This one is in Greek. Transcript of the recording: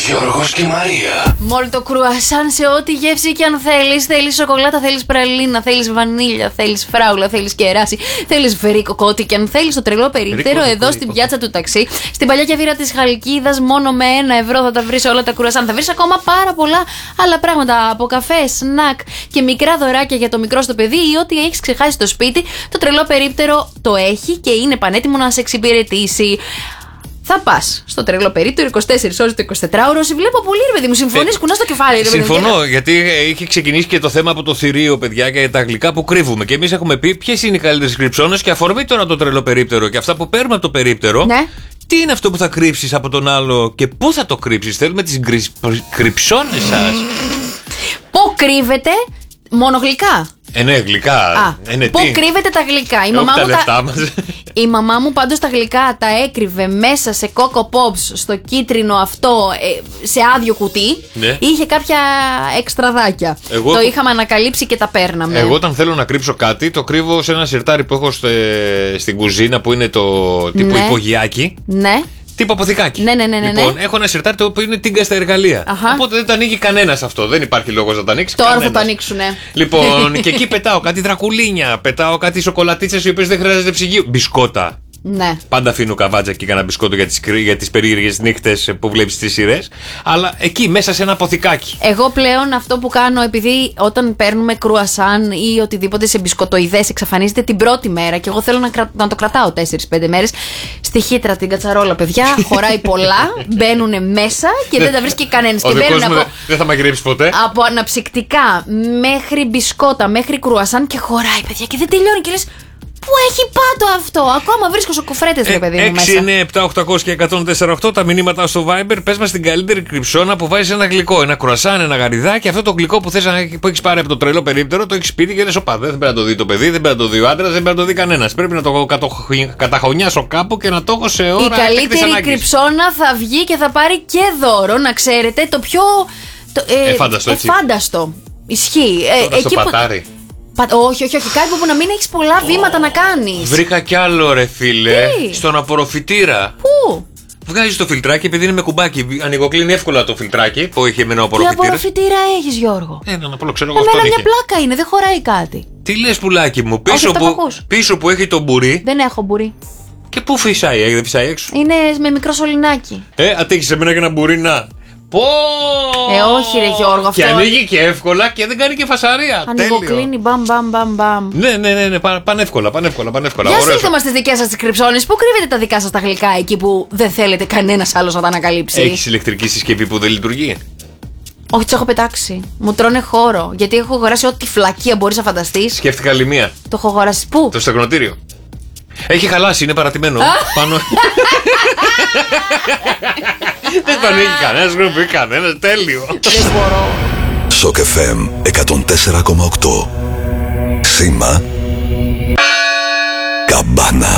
Γιώργος και Μαρία. Μόλτο κρουασάν σε ό,τι γεύση και αν θέλεις. Θέλεις σοκολάτα, θέλεις πραλίνα, θέλεις βανίλια, θέλεις φράουλα, θέλεις κεράσι, θέλεις βερίκοκο, ό,τι και αν θέλεις. Το τρελό περίπτερο εδώ στην πιάτσα του ταξί, στην παλιά Κιαβίρα της Χαλκίδας, μόνο με 1 ευρώ θα τα βρεις όλα τα κρουασάν. Θα βρεις ακόμα πάρα πολλά άλλα πράγματα, από καφέ, σνακ και μικρά δωράκια για το μικρό στο παιδί ή ό,τι έχεις ξεχάσει στο σπίτι. Το τρελό περίπτερο το έχει και είναι πανέτοιμο να σε εξυπηρετήσει. Θα πας στο τρελό περίπτερο 24 ώρες το 24ωρο. Σε βλέπω πολύ, ρε παιδί μου. Συμφωνείς, κουνάς το κεφάλι, ρε παιδί μου. Συμφωνώ, γιατί είχε ξεκινήσει και το θέμα από το θηρίο, παιδιά, και τα γλυκά που κρύβουμε. Και εμείς έχουμε πει ποιες είναι οι καλύτερες κρυψώνες και αφορμή τώρα το τρελό περίπτερο. Και αυτά που παίρνουμε από το περίπτερο. Ναι. Τι είναι αυτό που θα κρύψεις από τον άλλο και πού θα το κρύψεις? Θέλουμε τις κρυψώνες σας. Πού κρύβεται μόνο γλυκά? Ναι, γλυκά. Πού κρύβεται τα γλυκά? Η μαμά μου πάντως τα γλυκά τα έκρυβε μέσα σε Coco Pops, στο κίτρινο αυτό, σε άδειο κουτί. Ναι. Είχε κάποια εξτραδάκια. Το είχαμε ανακαλύψει και τα παίρναμε. Εγώ όταν θέλω να κρύψω κάτι, το κρύβω σε ένα σιρτάρι που έχω στην κουζίνα, που είναι το τύπου υπογειάκι. Ναι. Τύπο αποθηκάκι. Ναι. Λοιπόν, έχω ένα σιρτάρι το οποίο είναι τίγκα στα εργαλεία. Οπότε δεν το ανοίγει κανένας αυτό. Δεν υπάρχει λόγος να το ανοίξει. Τώρα θα το ανοίξουνε. Λοιπόν, και εκεί πετάω κάτι δρακουλίνια, πετάω κάτι σοκολατίτσες οι οποίες δεν χρειάζεται ψυγείο. Μπισκότα. Ναι. Πάντα αφήνω καβάτζα και κανένα μπισκότο για τις περίεργες νύχτες που βλέπεις τις σειρές. Αλλά εκεί μέσα σε ένα αποθηκάκι. Εγώ πλέον αυτό που κάνω, επειδή όταν παίρνουμε κρουασάν ή οτιδήποτε σε μπισκοτοειδές εξαφανίζεται την πρώτη μέρα και εγώ θέλω να το κρατάω 4-5 μέρες. Στη χύτρα την κατσαρόλα, παιδιά, χωράει πολλά, μπαίνουν μέσα και δεν τα βρίσκει κανένας. Και μπαίνουν δεν θα μαγειρέψει ποτέ. Από αναψυκτικά μέχρι μπισκότα, μέχρι κρουασάν και χωράει, παιδιά, και δεν τελειώνει και λες. Πού έχει πάντο αυτό? Ακόμα βρίσκω σοκοφρέτες, ρε παιδί μου, μέσα. 6, 9, 7, 800 και 148 τα μηνύματα στο Viber. Πες μας την καλύτερη κρυψώνα που βάζεις ένα γλυκό. Ένα κρουασάν, ένα γαριδάκι. Αυτό το γλυκό που έχεις πάρει από το τρελό περίπτερο, το έχεις σπίτι και λες: οπα, δεν πρέπει να το δει το παιδί, δεν πρέπει να το δει ο άντρας, δεν πρέπει να το δει κανένας. Πρέπει να το καταχωνιάσω κάπου και να το έχω σε ώρα. Η καλύτερη κρυψώνα θα βγει και θα πάρει και δώρο, να ξέρετε, το πιο εφάνταστο. Ισχύει. Στο πατάρι. Όχι, κάτι που να μην έχεις πολλά βήματα να κάνεις. Βρήκα κι άλλο, ρε φίλε. Στον απορροφητήρα. Πού? Βγάζεις το φιλτράκι, επειδή είναι με κουμπάκι. Ανοιγοκλίνει εύκολα το φιλτράκι που έχει εμένα ο απορροφητήρας. Τι απορροφητήρα έχεις, Γιώργο? Έναν απλό, ξέρω εγώ. Εμένα μια πλάκα είναι, δεν χωράει κάτι. Τι λες, πουλάκι μου? Πίσω που έχει το μπουρί. Δεν έχω μπουρί. Και πού φυσάει, δεν φυσάει έξω? Είναι με μικρό σωληνάκι. Ατύχεις εμένα και ένα μπουρί να. Όχι, ρε Γιώργο, αυτό. Και ανοίγει και εύκολα και δεν κάνει και φασαρία. Ανοιγοκλίνει, μπαμ. Ναι, πανεύκολα. Για στείλτε μας τις δικές σας τις κρυψώνες. Πού κρύβετε τα δικά σας τα γλυκά εκεί που δεν θέλετε κανένας άλλος να τα ανακαλύψει? Έχεις ηλεκτρική συσκευή που δεν λειτουργεί? Όχι, τις έχω πετάξει. Μου τρώνε χώρο. Γιατί έχω αγοράσει ό,τι φλακία μπορείς να φανταστείς. Σκέφτηκα άλλη μία. Το έχω αγοράσει πού? Το στεγνοτήριο. Έχει χαλάσει, είναι παρατημένο. Πάνω. Δεν τον έχει κανένας, δεν πει κανένας, τέλειο. Δεν μπορώ. Σοκ FM 104,8. Σήμα Καμπάνα.